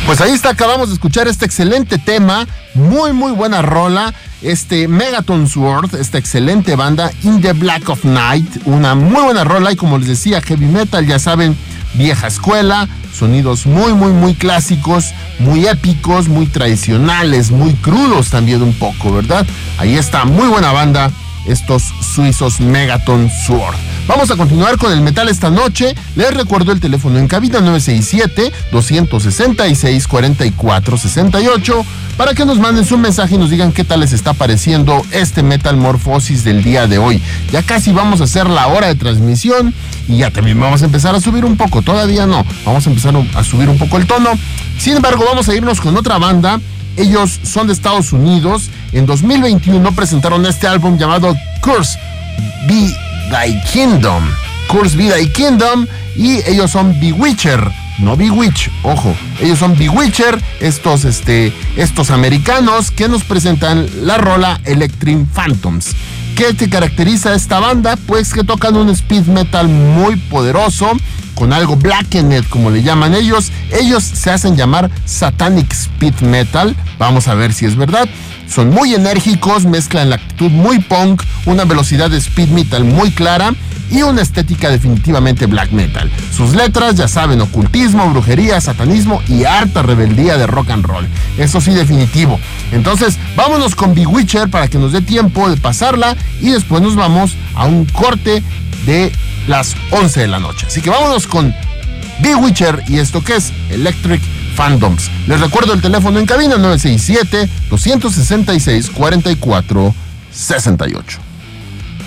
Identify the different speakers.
Speaker 1: Pues ahí está, acabamos de escuchar este excelente tema, muy buena rola, Megaton Sword, esta excelente banda, In the Black of Night, una muy buena rola y como les decía, heavy metal, ya saben, vieja escuela, sonidos muy clásicos, muy épicos, muy tradicionales, muy crudos también un poco, ¿verdad? Ahí está, muy buena banda, estos suizos Megaton Sword. Vamos a continuar con el metal esta noche. Les recuerdo el teléfono en cabina 967-266-4468 para que nos manden su mensaje y nos digan qué tal les está pareciendo este Metal Morphosis del día de hoy. Ya casi vamos a hacer la hora de transmisión y ya también vamos a empezar a subir un poco. Todavía no, vamos a empezar a subir un poco el tono. Sin embargo, vamos a irnos con otra banda. Ellos son de Estados Unidos. En 2021 presentaron este álbum llamado Curse Be Thy Kingdom. Curse Be Thy Kingdom. Y ellos son Bewitcher. No Bewitch, ojo. Ellos son Bewitcher, estos americanos que nos presentan la rola Electric Phantoms. ¿Qué te caracteriza esta banda? Pues que tocan un speed metal muy poderoso, con algo blackened, como le llaman ellos. Ellos se hacen llamar Satanic Speed Metal. Vamos a ver si es verdad. Son muy enérgicos, mezclan la actitud muy punk, una velocidad de speed metal muy clara y una estética definitivamente black metal. Sus letras, ya saben, ocultismo, brujería, satanismo y harta rebeldía de rock and roll. Eso sí, definitivo. Entonces, vámonos con Bewitcher para que nos dé tiempo de pasarla y después nos vamos a un corte de las 11 de la noche. Así que vámonos con Bewitcher y esto que es Electric Phantoms. Les recuerdo el teléfono en cabina 967-266-4468.